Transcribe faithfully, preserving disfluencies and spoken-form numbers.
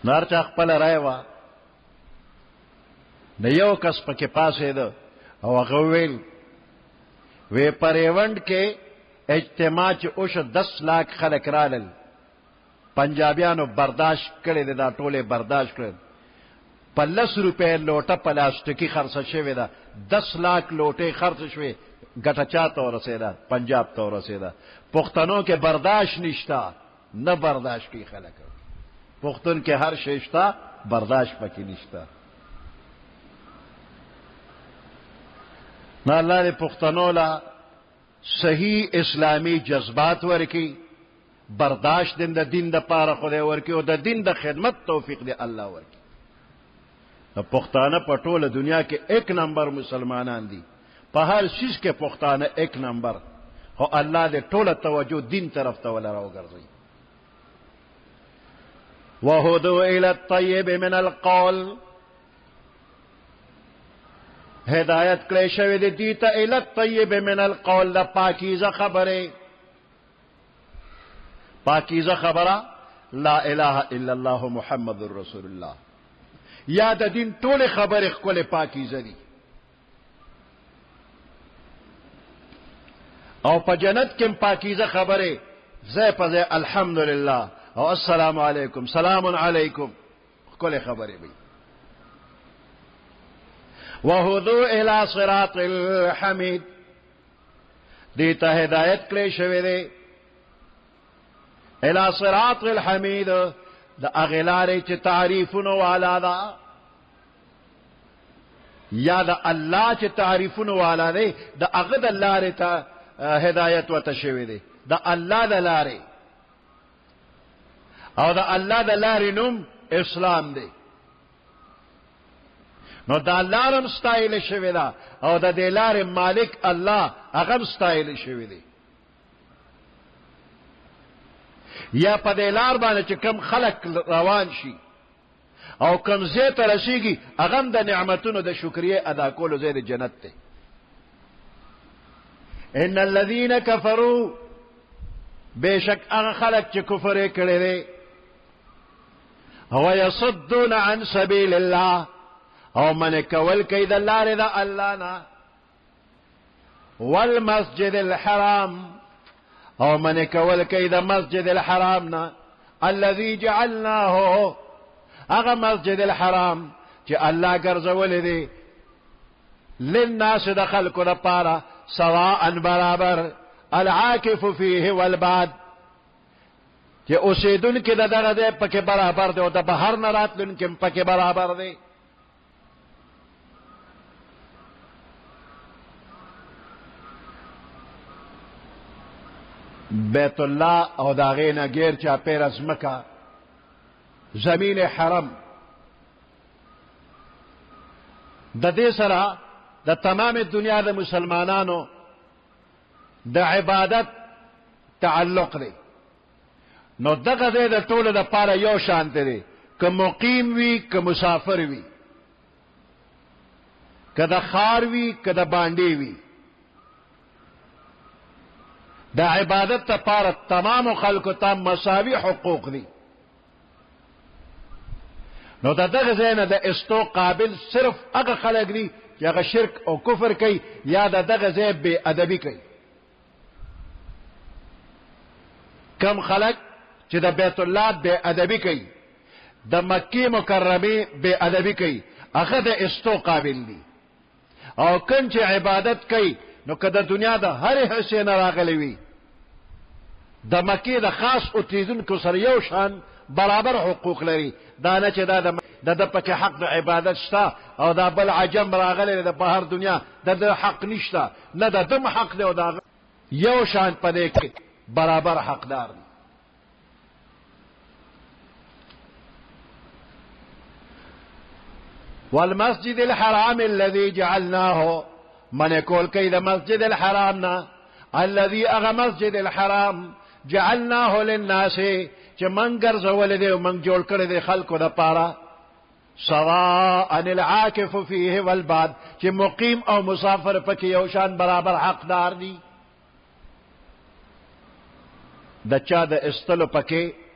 نار چا خپل رای وا نه یو کس پکې پاسې ده او هغه ویل وی پریونډ کې اجتماع چې اوش دس لاکھ خلک رالل پنجابیانو برداشت کړي دا ټوله برداشت کړي په لس روپے لوټه پلاستیکی خرڅه شوې ده دس لاکھ لوټې خرڅ شوې ګټه چاته ورسېده پنجاب ته ورسېده پښتنو کې برداشت نشتا نه برداشت کوي خلک پښتون کې هر شی شته برداشت پکې نشته نه الله دې پښتنو لا صحیح اسلامی جذبات ورکی برداشت دین د دین د پاره خدای ورکی او د دین د خدمت توفیق دی الله ورکی پښتانه په ټوله دنیا کې ایک نمبر مسلمانان دي په هر شیز کې پښتانه ایک نمبر خو الله دې ټوله توجه دین طرف ته ولا راوګرځي وهدوا الى الطيب من القول هدایت کړی شوی دی دې ته الى الطيب من القول د پاکیزه خبره پاکیزه خبره لا اله الا الله محمد رسول الله یا د دین ټول خبره خپل پاکیزه دي او په جنت کې پاکیزه خبره زې په زې الحمدلله او السلام علیکم سلام علیکم خپل خبره وي وهدوا الى صراط الحمید دې ته هدایت کړی شوی دی الى صراط الحمید د اغلارې چې تعریفونو والا دا یا د الله چې تعریفونو والا دی د هغه د لارې ته هدایت وته شوی دی د الله د لارې او د الله د لارې نوم اسلام دی نو د الله نوم ستایل شوی دا او د دې لارې مالک الله هغه ستایل شوی دی یا په دې لار باندې چې کم خلق روان شي او کم زه ته رسیږي هغه د نعمتونو د شکرې ادا کولو زید جنت ته ان الذين كفروا بشک هغه خلق چې کفر کړي دي هو يصدون عن سبيل الله او من کول کوي د لارې د الله نه والمسجد الحرام او من کول کوي د مسجد الحرام نه الذي جعلناه هغه مسجد الحرام چې الله ګرځولې دي للناس د خلکو لپاره سواء برابر العاکف فيه والباد چې اوسیدونکي د دغه دی پکې برابر دی او د بهر نه راتلونکي پکې برابر دی بیت الله او داغه نه غیر چا پیر از مکه زمین حرم د دې سره د تمام دنیا د مسلمانانو د عبادت تعلق دی نو دغه د ټولو د پاره یو شان دی که مقیم وي که مسافر وي که د خار وي که د باندې وي د عبادت لپاره تمام خلکو ته مساوي حقوق دي نو دغه ځای نه د استو قابل صرف هغه خلک دي چې هغه شرک او کفر کوي یا دغه ځای بے ادبی کوي کم خلک چې د بیت الله بے ادبی کوي د مکی مکرمه بے ادبی کوي هغه د استو قابل دي او کله چې عبادت کوي نو که د دنیا د هر حصے نه راغلی وي د مکی د خاص اوتیدونکو سره یو شان برابر حقوق لري دا نه چې دا د د پکې حق د عبادت شته او دا بل عجم راغلی د بهر دنیا د حق نشته نه د دم حق دی او دا یو شان پدې کې برابر حقدار دي والمسجد الحرام الذي جعلناه من کول کوي د مسجد الحرام نه الذي اغه مسجد الحرام جعلناه للناس چې من ګرځول دي او من جوړ کړی دي خلکو د پاره سواء العاکف فيه والباد چې مقیم او مسافر پکې یو شان برابر حقدار دي د چا د استلو پکې